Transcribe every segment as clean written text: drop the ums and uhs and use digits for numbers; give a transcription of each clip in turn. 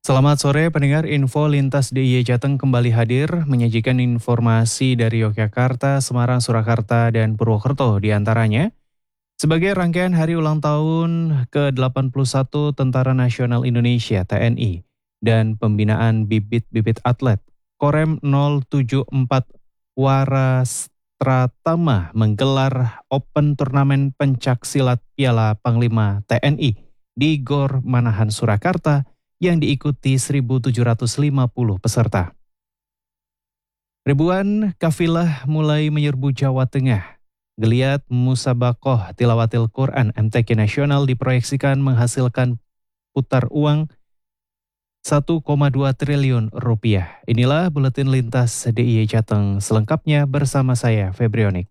Selamat sore pendengar, info lintas DIY Jateng kembali hadir menyajikan informasi dari Yogyakarta, Semarang, Surakarta, dan Purwokerto diantaranya. Sebagai rangkaian hari ulang tahun ke-81 Tentara Nasional Indonesia TNI dan pembinaan bibit-bibit atlet, Korem 074 Warastratama menggelar Open Turnamen Pencak Silat Piala Panglima TNI di Gor Manahan, Surakarta, yang diikuti 1.750 peserta. Ribuan kafilah mulai menyerbu Jawa Tengah. Geliat Musabakoh Tilawatil Quran MTQ Nasional diproyeksikan menghasilkan putar uang 1,2 triliun rupiah. Inilah Buletin Lintas DIY Jateng selengkapnya bersama saya, Febrionik.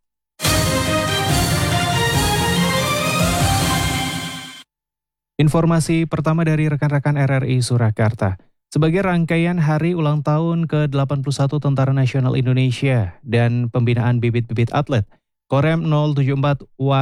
Informasi pertama dari rekan-rekan RRI Surakarta. Sebagai rangkaian hari ulang tahun ke-81 Tentara Nasional Indonesia dan pembinaan bibit-bibit atlet, Korem 074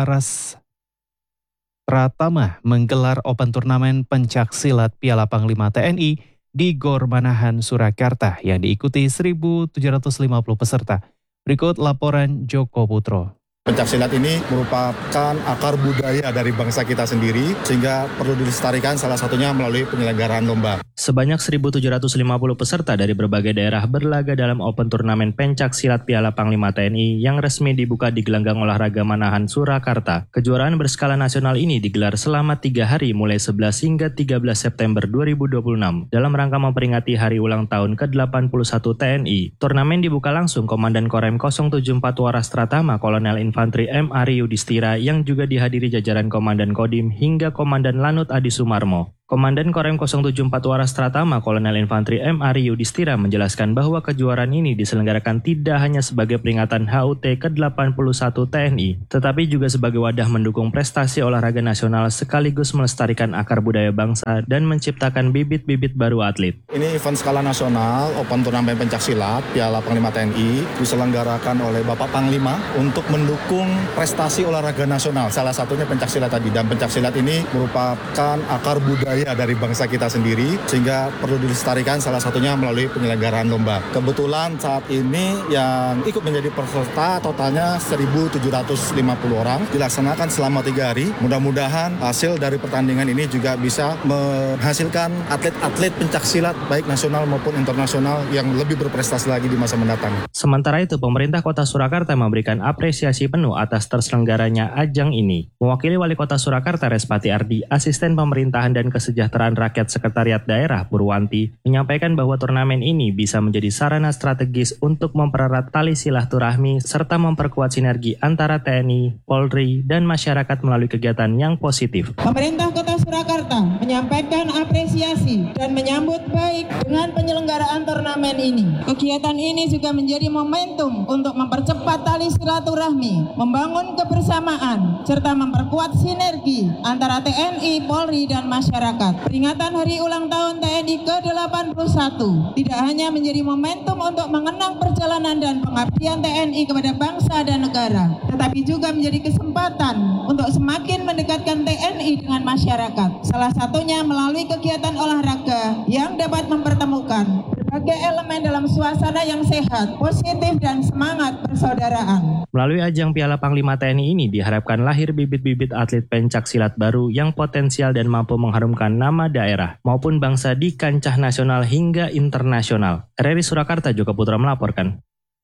Warastratama menggelar Open Turnamen Pencak Silat Piala Panglima TNI di Gor Manahan, Surakarta yang diikuti 1.750 peserta. Berikut laporan Joko Putro. Pencaksilat ini merupakan akar budaya dari bangsa kita sendiri, sehingga perlu dilestarikan salah satunya melalui penyelenggaraan lomba. Sebanyak 1.750 peserta dari berbagai daerah berlaga dalam Open Turnamen Pencak Silat Piala Panglima TNI yang resmi dibuka di Gelanggang Olahraga Manahan, Surakarta. Kejuaraan berskala nasional ini digelar selama 3 hari mulai 11 hingga 13 September 2026 dalam rangka memperingati hari ulang tahun ke-81 TNI. Turnamen dibuka langsung Komandan Korem 074 Warastratama Kolonel Infantri M. Ari Yudhistira yang juga dihadiri jajaran Komandan Kodim hingga Komandan Lanut Adi Sumarmo. Komandan Korem 074 Warastratama Kolonel Infantri M. Ari Yudhistira menjelaskan bahwa kejuaraan ini diselenggarakan tidak hanya sebagai peringatan HUT ke-81 TNI, tetapi juga sebagai wadah mendukung prestasi olahraga nasional sekaligus melestarikan akar budaya bangsa dan menciptakan bibit-bibit baru atlet. Ini event skala nasional, Open Turnamen Pencak Silat Piala Panglima TNI, diselenggarakan oleh Bapak Panglima untuk mendukung prestasi olahraga nasional, salah satunya pencak silat tadi. Dan pencak silat ini merupakan akar budaya dari bangsa kita sendiri, sehingga perlu dilestarikan salah satunya melalui penyelenggaraan lomba. Kebetulan saat ini yang ikut menjadi peserta totalnya 1.750 orang, dilaksanakan selama 3 hari. Mudah-mudahan hasil dari pertandingan ini juga bisa menghasilkan atlet-atlet pencak silat baik nasional maupun internasional yang lebih berprestasi lagi di masa mendatang. Sementara itu, pemerintah Kota Surakarta memberikan apresiasi penuh atas terselenggaranya ajang ini. Mewakili Wali Kota Surakarta Respati Ardi, Asisten Pemerintahan dan Kesejahteraan Rakyat Sekretariat Daerah Purwanti, menyampaikan bahwa turnamen ini bisa menjadi sarana strategis untuk mempererat tali silaturahmi serta memperkuat sinergi antara TNI, Polri, dan masyarakat melalui kegiatan yang positif. Pemerintah Kota Surakarta menyampaikan apresiasi dan menyambut baik dengan penyelenggaraan turnamen ini. Kegiatan ini juga menjadi momentum untuk mempercepat tali silaturahmi, membangun kebersamaan, serta memperkuat sinergi antara TNI, Polri, dan masyarakat. Peringatan Hari Ulang Tahun TNI ke-81 tidak hanya menjadi momentum untuk mengenang perjalanan dan pengabdian TNI kepada bangsa dan negara, tetapi juga menjadi kesempatan untuk semakin mendekatkan TNI dengan masyarakat. Salah satunya melalui kegiatan olahraga yang dapat mempertemukan berbagai elemen dalam suasana yang sehat, positif, dan semangat persaudaraan. Melalui ajang Piala Panglima TNI ini diharapkan lahir bibit-bibit atlet pencak silat baru yang potensial dan mampu mengharumkan nama daerah maupun bangsa di kancah nasional hingga internasional. RRI Surakarta, Joko Putra melaporkan.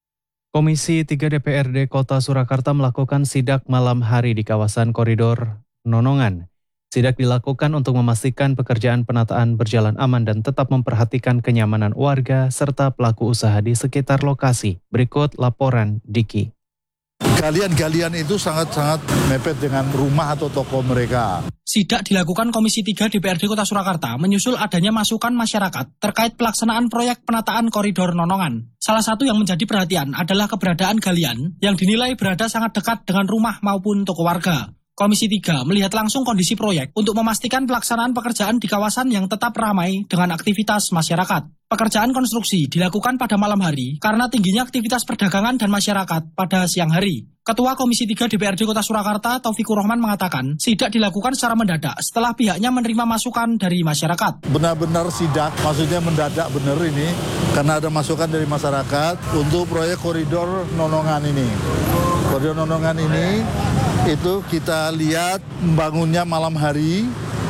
Komisi 3 DPRD Kota Surakarta melakukan sidak malam hari di kawasan koridor Nonongan. Sidak dilakukan untuk memastikan pekerjaan penataan berjalan aman dan tetap memperhatikan kenyamanan warga serta pelaku usaha di sekitar lokasi. Berikut laporan Diki. Galian-galian itu sangat-sangat mepet dengan rumah atau toko mereka. Sidak dilakukan Komisi 3 DPRD Kota Surakarta menyusul adanya masukan masyarakat terkait pelaksanaan proyek penataan koridor Nonongan. Salah satu yang menjadi perhatian adalah keberadaan galian yang dinilai berada sangat dekat dengan rumah maupun toko warga. Komisi 3 melihat langsung kondisi proyek untuk memastikan pelaksanaan pekerjaan di kawasan yang tetap ramai dengan aktivitas masyarakat. Pekerjaan konstruksi dilakukan pada malam hari karena tingginya aktivitas perdagangan dan masyarakat pada siang hari. Ketua Komisi 3 DPRD Kota Surakarta, Taufikur Rahman mengatakan, sidak dilakukan secara mendadak setelah pihaknya menerima masukan dari masyarakat. Benar-benar sidak, maksudnya mendadak benar ini, karena ada masukan dari masyarakat untuk proyek koridor Nonongan ini. Koridor Nonongan ini, itu kita lihat membangunnya malam hari,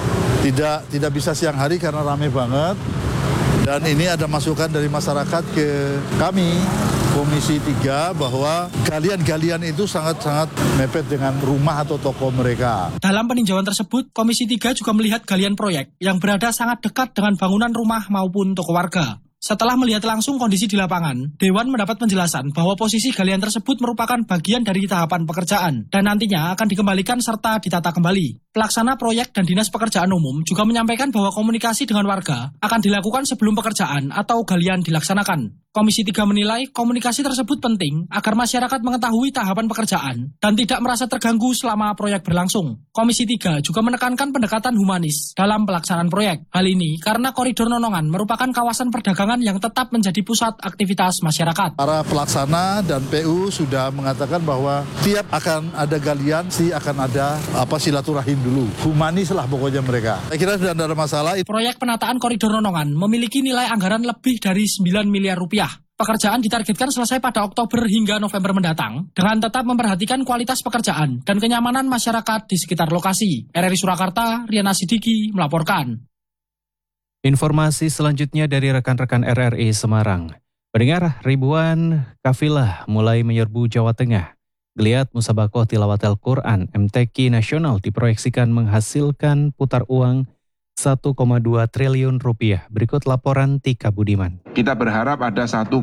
tidak bisa siang hari karena ramai banget. Dan ini ada masukan dari masyarakat ke kami, Komisi 3, bahwa galian-galian itu sangat-sangat mepet dengan rumah atau toko mereka. Dalam peninjauan tersebut, Komisi 3 juga melihat galian proyek yang berada sangat dekat dengan bangunan rumah maupun toko warga. Setelah melihat langsung kondisi di lapangan, Dewan mendapat penjelasan bahwa posisi galian tersebut merupakan bagian dari tahapan pekerjaan dan nantinya akan dikembalikan serta ditata kembali. Pelaksana proyek dan Dinas Pekerjaan Umum juga menyampaikan bahwa komunikasi dengan warga akan dilakukan sebelum pekerjaan atau galian dilaksanakan. Komisi 3 menilai komunikasi tersebut penting agar masyarakat mengetahui tahapan pekerjaan dan tidak merasa terganggu selama proyek berlangsung. Komisi 3 juga menekankan pendekatan humanis dalam pelaksanaan proyek. Hal ini karena koridor Nonongan merupakan kawasan perdagangan yang tetap menjadi pusat aktivitas masyarakat. Para pelaksana dan PU sudah mengatakan bahwa tiap akan ada galian, akan ada silaturahim dulu. Humanis lah pokoknya mereka. Saya kira sudah tidak ada masalah. Proyek penataan koridor Nonongan memiliki nilai anggaran lebih dari 9 miliar rupiah. Pekerjaan ditargetkan selesai pada Oktober hingga November mendatang dengan tetap memperhatikan kualitas pekerjaan dan kenyamanan masyarakat di sekitar lokasi. RRI Surakarta, Riana Sidiki melaporkan. Informasi selanjutnya dari rekan-rekan RRI Semarang. Pendengar, ribuan kafilah mulai menyerbu Jawa Tengah. Geliat Musabakoh Tilawatil Quran MTQ Nasional diproyeksikan menghasilkan putar uang 1,2 triliun rupiah. Berikut laporan Tika Budiman. Kita berharap ada 1,2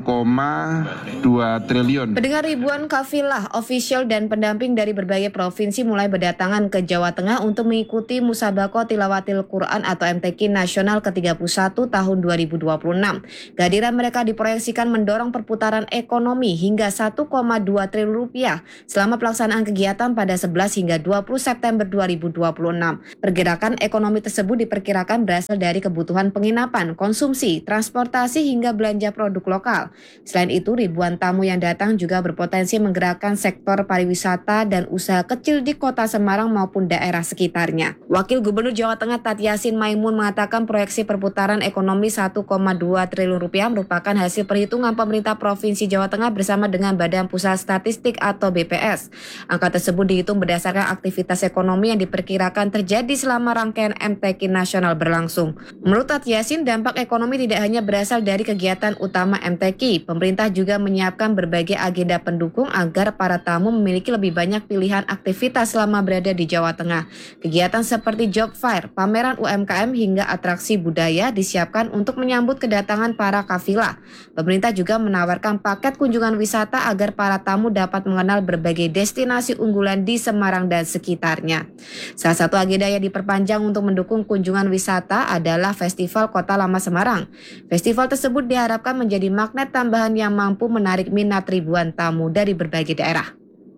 triliun. Pendengar, ribuan kafilah, ofisial dan pendamping dari berbagai provinsi mulai berdatangan ke Jawa Tengah untuk mengikuti Musabakoh Tilawatil Quran atau MTQ Nasional ke-31 tahun 2026. Kehadiran mereka diproyeksikan mendorong perputaran ekonomi hingga 1,2 triliun rupiah selama pelaksanaan kegiatan pada 11 hingga 20 September 2026. Pergerakan ekonomi tersebut diperkirakan berasal dari kebutuhan penginapan, konsumsi, transportasi hingga belanja produk lokal. Selain itu, ribuan tamu yang datang juga berpotensi menggerakkan sektor pariwisata dan usaha kecil di Kota Semarang maupun daerah sekitarnya. Wakil Gubernur Jawa Tengah Tati Yasin Maimun mengatakan proyeksi perputaran ekonomi 1,2 triliun rupiah merupakan hasil perhitungan pemerintah Provinsi Jawa Tengah bersama dengan Badan Pusat Statistik atau BPS. Angka tersebut dihitung berdasarkan aktivitas ekonomi yang diperkirakan terjadi selama rangkaian MTQ Nasional berlangsung. Menurut Tati Yasin, dampak ekonomi tidak hanya berasal dari kegiatan utama MTQ. Pemerintah juga menyiapkan berbagai agenda pendukung agar para tamu memiliki lebih banyak pilihan aktivitas selama berada di Jawa Tengah. Kegiatan seperti job fair, pameran UMKM hingga atraksi budaya disiapkan untuk menyambut kedatangan para kafilah. Pemerintah juga menawarkan paket kunjungan wisata agar para tamu dapat mengenal berbagai destinasi unggulan di Semarang dan sekitarnya. Salah satu agenda yang diperpanjang untuk mendukung kunjungan wisata adalah Festival Kota Lama Semarang. Festival tersebut diharapkan menjadi magnet tambahan yang mampu menarik minat ribuan tamu dari berbagai daerah.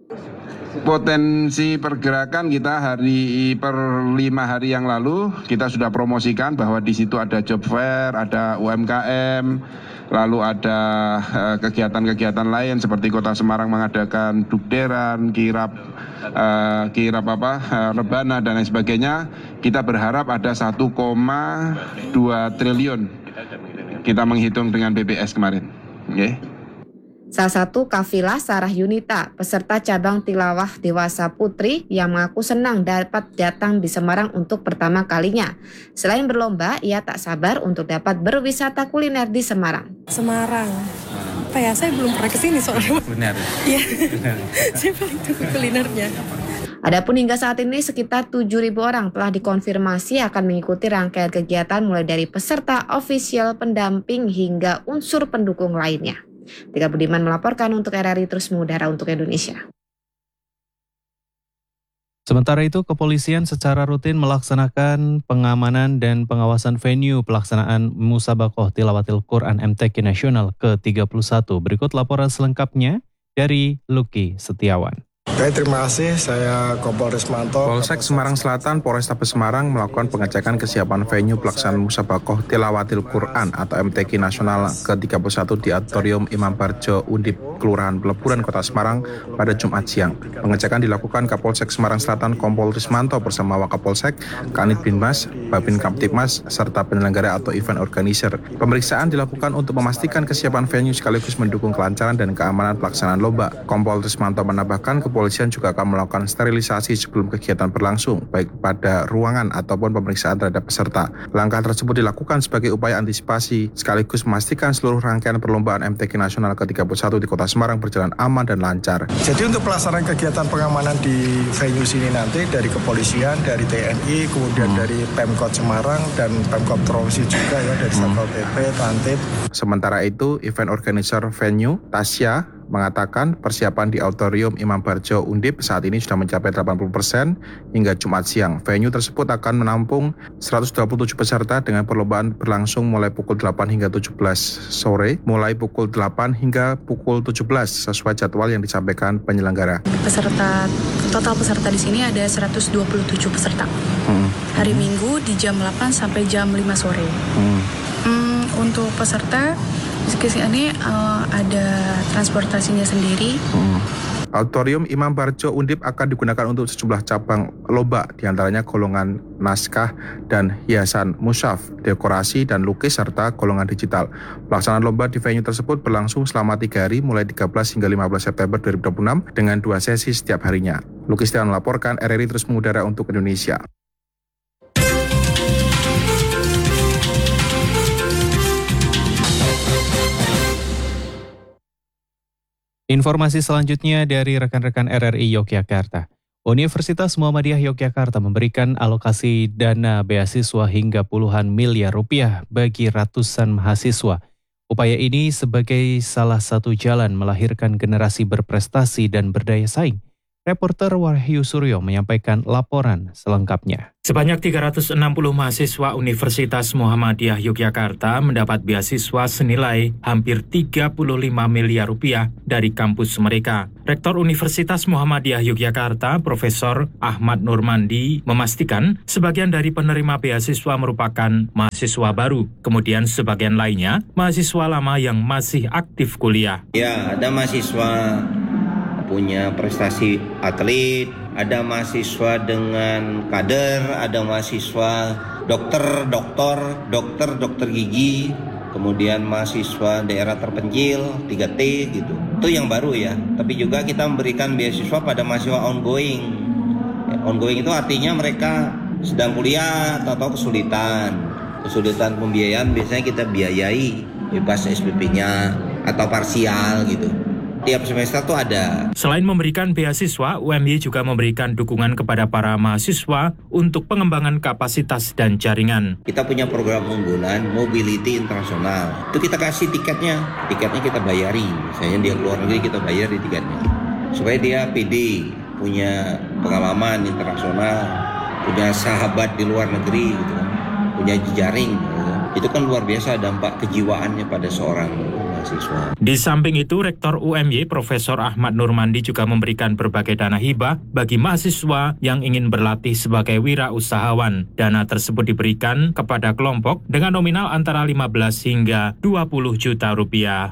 Potensi pergerakan kita per 5 hari yang lalu kita sudah promosikan bahwa di situ ada job fair, ada UMKM, lalu ada kegiatan-kegiatan lain seperti Kota Semarang mengadakan dukderan, kirap rebana dan lain sebagainya. Kita berharap ada 1,2 triliun. Kita menghitung dengan BPS kemarin. Okay. Salah satu kafilah Sarah Yunita, peserta cabang tilawah dewasa putri yang mengaku senang dapat datang di Semarang untuk pertama kalinya. Selain berlomba, ia tak sabar untuk dapat berwisata kuliner di Semarang. Semarang, saya belum pernah kesini soalnya. Kuliner? Iya, saya paling suka kulinernya. Adapun hingga saat ini sekitar 7.000 orang telah dikonfirmasi akan mengikuti rangkaian kegiatan mulai dari peserta, ofisial, pendamping hingga unsur pendukung lainnya. Tika Budiman melaporkan untuk RRI Terus Mengudara untuk Indonesia. Sementara itu, kepolisian secara rutin melaksanakan pengamanan dan pengawasan venue pelaksanaan Musabakoh Tilawatil Quran MTQ Nasional ke-31. Berikut laporan selengkapnya dari Lucky Setiawan. Baik, terima kasih. Saya Kompol Rismanto. Polsek Semarang Selatan, Polrestabes Semarang melakukan pengecekan kesiapan venue pelaksanaan Musabaqah Tilawatil Quran atau MTQ Nasional ke-31 di Auditorium Imam Barjo Undip, Kelurahan Peleburan, Kota Semarang pada Jumat siang. Pengecekan dilakukan Kapolsek Semarang Selatan Kompol Rismanto bersama Wakapolsek, Kanit Binmas, Babin Kamtipmas, serta penyelenggara atau event organizer. Pemeriksaan dilakukan untuk memastikan kesiapan venue sekaligus mendukung kelancaran dan keamanan pelaksanaan lomba. Kompol Rismanto menambahkan kepolisian juga akan melakukan sterilisasi sebelum kegiatan berlangsung, baik pada ruangan ataupun pemeriksaan terhadap peserta. Langkah tersebut dilakukan sebagai upaya antisipasi sekaligus memastikan seluruh rangkaian perlombaan MTQ Nasional ke-31 di Kota Semarang berjalan aman dan lancar. Jadi untuk pelaksanaan kegiatan pengamanan di venue sini nanti dari kepolisian, dari TNI, kemudian dari Pemkot Semarang dan Pemkot Provinsi juga ya, dari Satpol PP, Tantip. Sementara itu, event organizer venue, Tasya, mengatakan persiapan di Auditorium Imam Barjo Undip saat ini sudah mencapai 80% hingga Jumat siang. Venue tersebut akan menampung 127 peserta dengan perlombaan berlangsung mulai pukul 8 hingga 17 sore, mulai pukul 8 hingga pukul 17 sesuai jadwal yang disampaikan penyelenggara. Total peserta di sini ada 127 peserta. Hari Minggu di jam 8 sampai jam 5 sore. Untuk peserta di sini ada transportasinya sendiri. Auditorium Imam Barjo Undip akan digunakan untuk sejumlah cabang lomba, diantaranya golongan naskah dan hiasan mushaf, dekorasi dan lukis, serta golongan digital. Pelaksanaan lomba di venue tersebut berlangsung selama 3 hari mulai 13 hingga 15 September 2026 dengan 2 sesi setiap harinya. Lukis Tian melaporkan, RRI terus mengudara untuk Indonesia. Informasi selanjutnya dari rekan-rekan RRI Yogyakarta. Universitas Muhammadiyah Yogyakarta memberikan alokasi dana beasiswa hingga puluhan miliar rupiah bagi ratusan mahasiswa. Upaya ini sebagai salah satu jalan melahirkan generasi berprestasi dan berdaya saing. Reporter Wahyu Suryo menyampaikan laporan selengkapnya. Sebanyak 360 mahasiswa Universitas Muhammadiyah Yogyakarta mendapat beasiswa senilai hampir 35 miliar rupiah dari kampus mereka. Rektor Universitas Muhammadiyah Yogyakarta, Profesor Ahmad Nurmandi, memastikan sebagian dari penerima beasiswa merupakan mahasiswa baru. Kemudian sebagian lainnya, mahasiswa lama yang masih aktif kuliah. Ya, ada mahasiswa punya prestasi atlet, ada mahasiswa dengan kader, ada mahasiswa dokter gigi, kemudian mahasiswa daerah terpencil, 3T gitu. Itu yang baru ya, tapi juga kita memberikan beasiswa pada mahasiswa ongoing. Ongoing itu artinya mereka sedang kuliah atau kesulitan pembiayaan, biasanya kita biayai bebas SPP-nya atau parsial gitu. Tiap semester tuh ada. Selain memberikan beasiswa, UMY juga memberikan dukungan kepada para mahasiswa untuk pengembangan kapasitas dan jaringan. Kita punya program unggulan mobility internasional. Itu kita kasih tiketnya kita bayari. Misalnya dia keluar negeri, kita bayar di tiketnya. Supaya dia pede, punya pengalaman internasional, punya sahabat di luar negeri, gitu kan. Punya jejaring. Gitu. Itu kan luar biasa dampak kejiwaannya pada seorang mahasiswa. Di samping itu, Rektor UMY Profesor Ahmad Nurmandi juga memberikan berbagai dana hibah bagi mahasiswa yang ingin berlatih sebagai wirausahawan. Dana tersebut diberikan kepada kelompok dengan nominal antara 15 hingga 20 juta rupiah.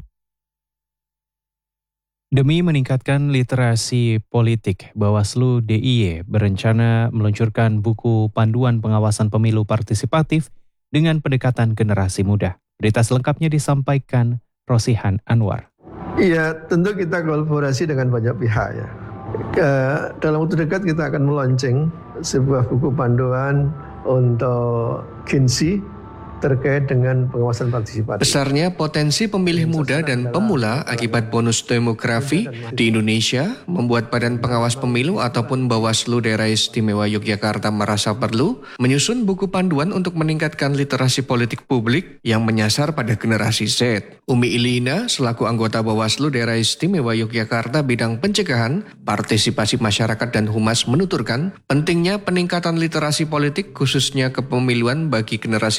Demi meningkatkan literasi politik, Bawaslu DIY berencana meluncurkan buku panduan pengawasan pemilu partisipatif dengan pendekatan generasi muda. Berita selengkapnya disampaikan Rosihan Anwar. Iya, tentu kita kolaborasi dengan banyak pihak ya. Dalam waktu dekat kita akan meluncurkan sebuah buku panduan untuk Ginsi terkait dengan pengawasan partisipatif. Besarnya potensi pemilih muda dan pemula akibat bonus demografi di Indonesia membuat Badan Pengawas Pemilu ataupun Bawaslu Daerah Istimewa Yogyakarta merasa perlu menyusun buku panduan untuk meningkatkan literasi politik publik yang menyasar pada generasi Z. Umi Ilina selaku anggota Bawaslu Daerah Istimewa Yogyakarta bidang pencegahan, partisipasi masyarakat dan humas menuturkan pentingnya peningkatan literasi politik khususnya kepemiluan bagi generasi muda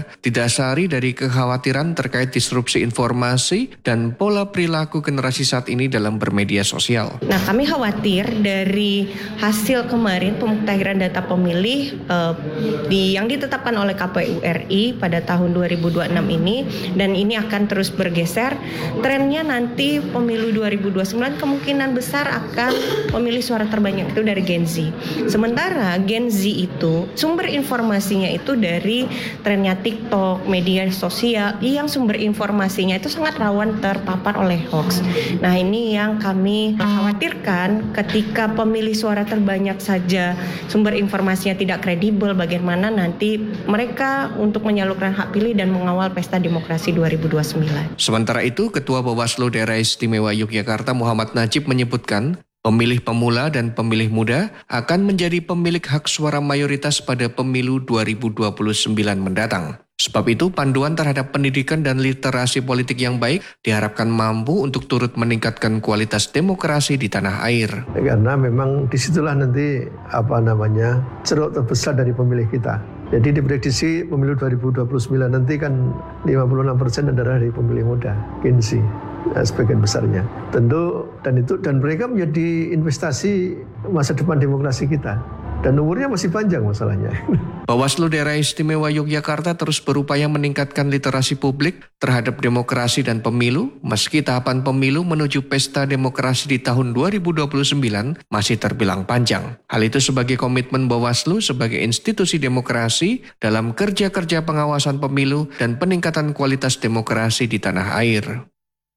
didasari dari kekhawatiran terkait disrupsi informasi dan pola perilaku generasi saat ini dalam bermedia sosial. Nah, kami khawatir dari hasil kemarin pemutahiran data pemilih yang ditetapkan oleh KPU RI pada tahun 2026 ini, dan ini akan terus bergeser. Trennya nanti pemilu 2029 kemungkinan besar akan pemilih suara terbanyak itu dari Gen Z. Sementara Gen Z itu sumber informasinya itu dari trennya TikTok, media sosial, yang sumber informasinya itu sangat rawan terpapar oleh hoax. Nah, ini yang kami khawatirkan ketika pemilih suara terbanyak saja sumber informasinya tidak kredibel, bagaimana nanti mereka untuk menyalurkan hak pilih dan mengawal pesta demokrasi 2029. Sementara itu, Ketua Bawaslu Daerah Istimewa Yogyakarta Muhammad Najib menyebutkan, pemilih pemula dan pemilih muda akan menjadi pemilik hak suara mayoritas pada pemilu 2029 mendatang. Sebab itu, panduan terhadap pendidikan dan literasi politik yang baik diharapkan mampu untuk turut meningkatkan kualitas demokrasi di tanah air. Karena memang disitulah nanti ceruk terbesar dari pemilih kita. Jadi diprediksi pemilu 2029 nanti kan 56% adalah dari pemilih muda, Gen Z. Sebagian besarnya tentu, dan mereka menjadi investasi masa depan demokrasi kita, dan umurnya masih panjang masalahnya. Bawaslu Daerah Istimewa Yogyakarta terus berupaya meningkatkan literasi publik terhadap demokrasi dan pemilu, meski tahapan pemilu menuju pesta demokrasi di tahun 2029 masih terbilang panjang. Hal itu sebagai komitmen Bawaslu sebagai institusi demokrasi dalam kerja-kerja pengawasan pemilu dan peningkatan kualitas demokrasi di tanah air.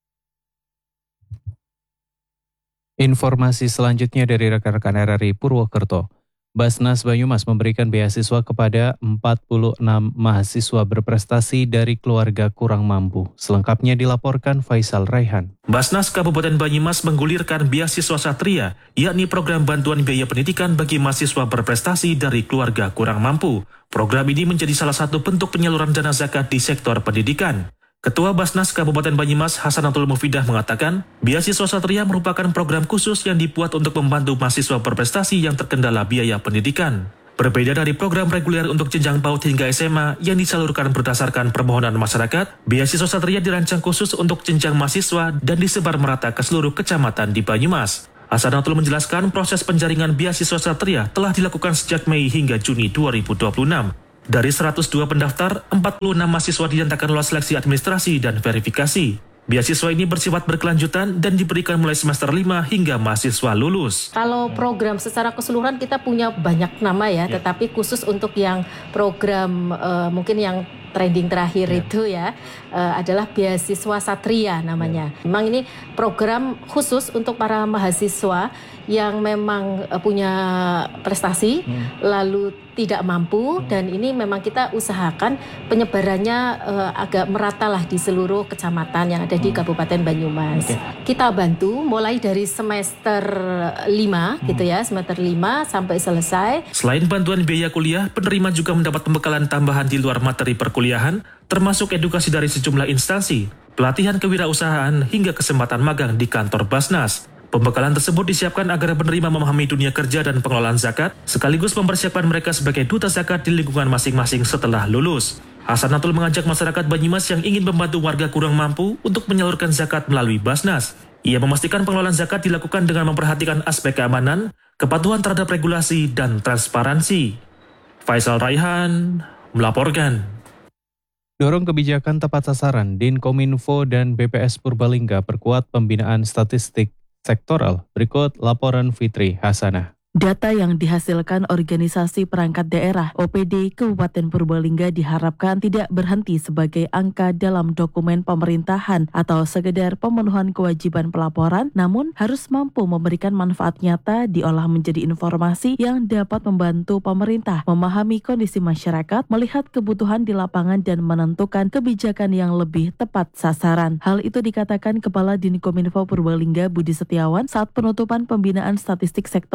Informasi selanjutnya dari rekan-rekan RRI Purwokerto. Basnas Banyumas memberikan beasiswa kepada 46 mahasiswa berprestasi dari keluarga kurang mampu. Selengkapnya dilaporkan Faisal Raihan. Basnas Kabupaten Banyumas menggulirkan beasiswa Satria, yakni program bantuan biaya pendidikan bagi mahasiswa berprestasi dari keluarga kurang mampu. Program ini menjadi salah satu bentuk penyaluran dana zakat di sektor pendidikan. Ketua Basnas Kabupaten Banyumas Hasanatul Mufidah mengatakan, beasiswa Satria merupakan program khusus yang dibuat untuk membantu mahasiswa berprestasi yang terkendala biaya pendidikan. Berbeda dari program reguler untuk jenjang PAUD hingga SMA yang disalurkan berdasarkan permohonan masyarakat, beasiswa Satria dirancang khusus untuk jenjang mahasiswa dan disebar merata ke seluruh kecamatan di Banyumas. Hasanatul menjelaskan proses penjaringan beasiswa Satria telah dilakukan sejak Mei hingga Juni 2026. Dari 102 pendaftar, 46 mahasiswa dinyatakan lolos seleksi administrasi dan verifikasi. Beasiswa ini bersifat berkelanjutan dan diberikan mulai semester 5 hingga mahasiswa lulus. Kalau program secara keseluruhan kita punya banyak nama ya, tetapi khusus untuk yang program mungkin yang trending terakhir itu adalah beasiswa Satria namanya. Memang ini program khusus untuk para mahasiswa yang memang punya prestasi lalu tidak mampu, dan ini memang kita usahakan penyebarannya agak merata lah di seluruh kecamatan yang ada di Kabupaten Banyumas. Kita bantu mulai dari semester 5 semester 5 sampai selesai. Selain bantuan biaya kuliah, penerima juga mendapat pembekalan tambahan di luar materi perkuliahan, termasuk edukasi dari sejumlah instansi, pelatihan kewirausahaan hingga kesempatan magang di kantor Basnas. Pembekalan tersebut disiapkan agar penerima memahami dunia kerja dan pengelolaan zakat, sekaligus mempersiapkan mereka sebagai duta zakat di lingkungan masing-masing setelah lulus. Hasanatul mengajak masyarakat Banyumas yang ingin membantu warga kurang mampu untuk menyalurkan zakat melalui Basnas. Ia memastikan pengelolaan zakat dilakukan dengan memperhatikan aspek keamanan, kepatuhan terhadap regulasi, dan transparansi. Faisal Raihan melaporkan. Dorong kebijakan tepat sasaran, Dinkominfo dan BPS Purbalingga perkuat pembinaan statistik sektoral. Berikut laporan Fitri Hasanah. Data yang dihasilkan Organisasi Perangkat Daerah OPD Kabupaten Purbalingga diharapkan tidak berhenti sebagai angka dalam dokumen pemerintahan atau sekedar pemenuhan kewajiban pelaporan, namun harus mampu memberikan manfaat nyata diolah menjadi informasi yang dapat membantu pemerintah memahami kondisi masyarakat, melihat kebutuhan di lapangan dan menentukan kebijakan yang lebih tepat sasaran. Hal itu dikatakan Kepala Dinkominfo Purbalingga Budi Setiawan saat penutupan pembinaan statistik sektoral di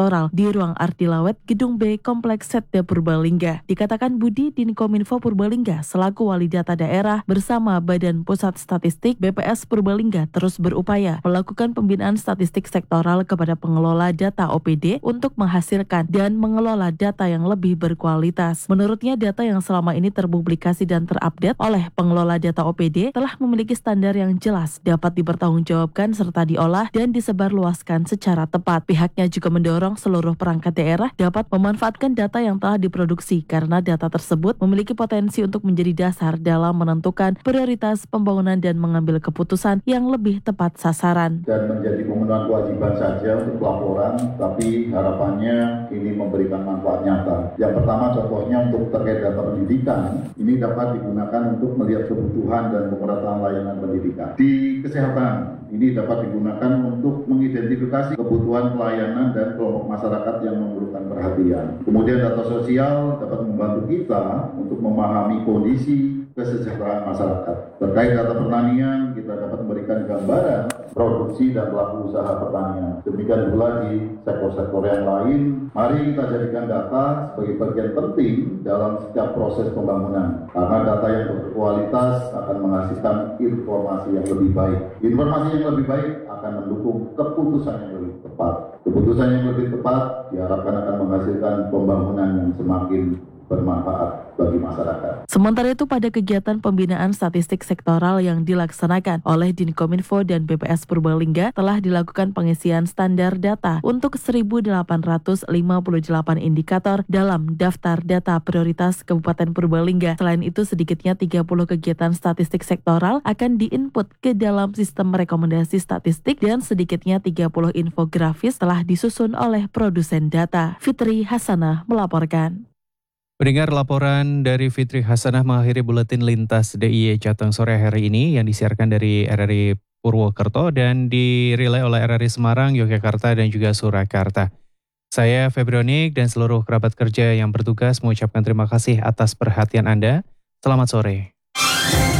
di ruang Artilawet, Gedung B, Kompleks Setda Purbalingga. Dikatakan Budi Dinkominfo Purbalingga selaku wali data daerah bersama Badan Pusat Statistik BPS Purbalingga terus berupaya melakukan pembinaan statistik sektoral kepada pengelola data OPD untuk menghasilkan dan mengelola data yang lebih berkualitas. Menurutnya, data yang selama ini terpublikasi dan terupdate oleh pengelola data OPD telah memiliki standar yang jelas, dapat dipertanggungjawabkan serta diolah dan disebarluaskan secara tepat. Pihaknya juga mendorong seluruh perangkat daerah dapat memanfaatkan data yang telah diproduksi karena data tersebut memiliki potensi untuk menjadi dasar dalam menentukan prioritas pembangunan dan mengambil keputusan yang lebih tepat sasaran. Dan menjadi pemenuhan kewajiban saja untuk pelaporan, tapi harapannya ini memberikan manfaat nyata. Yang pertama contohnya untuk terkait data pendidikan, ini dapat digunakan untuk melihat kebutuhan dan pemerataan layanan pendidikan. Di kesehatan, ini dapat digunakan untuk mengidentifikasi kebutuhan pelayanan dan kelompok masyarakat yang memerlukan perhatian. Kemudian data sosial dapat membantu kita untuk memahami kondisi kesejahteraan masyarakat. Terkait data pertanian, kita dapat memberikan gambaran produksi dan pelaku usaha pertanian. Demikian pula di sektor-sektor yang lain, mari kita jadikan data sebagai bagian penting dalam setiap proses pembangunan. Karena data yang berkualitas akan menghasilkan informasi yang lebih baik. Informasi yang lebih baik akan mendukung keputusan yang lebih tepat. Keputusan yang lebih tepat diharapkan akan menghasilkan pembangunan yang semakin bermanfaat bagi masyarakat. Sementara itu, pada kegiatan pembinaan statistik sektoral yang dilaksanakan oleh Dinkominfo dan BPS Purbalingga telah dilakukan pengisian standar data untuk 1.858 indikator dalam daftar data prioritas Kabupaten Purbalingga. Selain itu, sedikitnya 30 kegiatan statistik sektoral akan diinput ke dalam sistem rekomendasi statistik dan sedikitnya 30 infografis telah disusun oleh produsen data. Fitri Hasanah melaporkan. Pendengar, laporan dari Fitri Hasanah mengakhiri buletin lintas DIY Jateng sore hari ini yang disiarkan dari RRI Purwokerto dan dirilai oleh RRI Semarang, Yogyakarta, dan juga Surakarta. Saya Febrionik dan seluruh kerabat kerja yang bertugas mengucapkan terima kasih atas perhatian Anda. Selamat sore.